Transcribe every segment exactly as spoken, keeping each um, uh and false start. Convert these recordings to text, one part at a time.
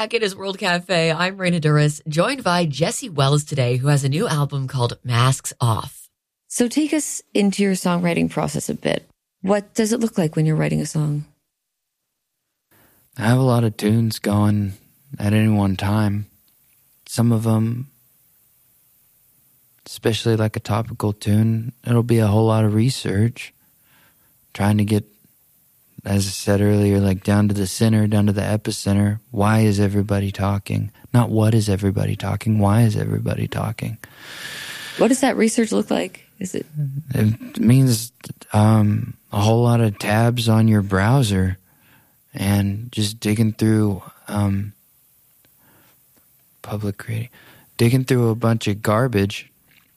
Back in his World Cafe, I'm Raina Duras, joined by Jesse Wells today, who has a new album called Masks Off. So take us into your songwriting process a bit. What does it look like when you're writing a song? I have a lot of tunes going at any one time. Some of them, especially like a topical tune, it'll be a whole lot of research, trying to get, as I said earlier, like down to the center, down to the epicenter. Why is everybody talking? Not what is everybody talking, why is everybody talking? What does that research look like? Is it? It means um, a whole lot of tabs on your browser and just digging through um, public creating, digging through a bunch of garbage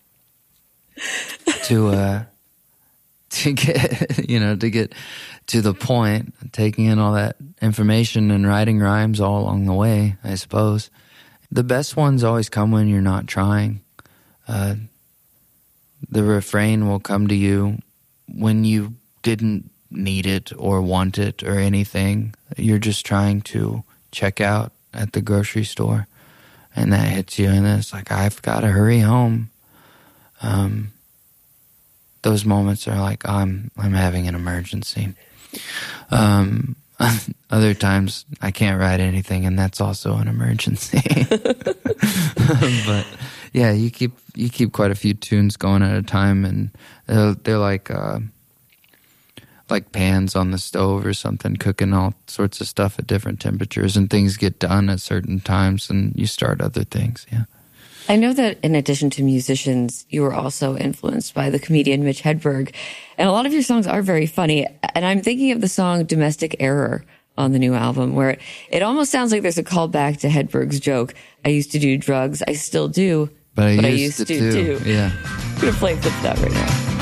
to uh, to get you know to get to the point, taking in all that information and writing rhymes all along the way, I suppose. The best ones always come when you're not trying. Uh, the refrain will come to you when you didn't need it or want it or anything. You're just trying to check out at the grocery store, and that hits you, and it's like, I've got to hurry home. Um, those moments are like, I'm I'm having an emergency. Um, other times I can't write anything, and that's also an emergency. But yeah, you keep you keep quite a few tunes going at a time, and they're, they're like uh, like pans on the stove or something, cooking all sorts of stuff at different temperatures, and things get done at certain times, and you start other things. Yeah. I know that in addition to musicians, you were also influenced by the comedian Mitch Hedberg, and a lot of your songs are very funny. And I'm thinking of the song Domestic Error on the new album, where it almost sounds like there's a callback to Hedberg's joke, I used to do drugs, I still do, but I, but used, I used to, to too. too. Yeah. I'm going to play a clip of that right now.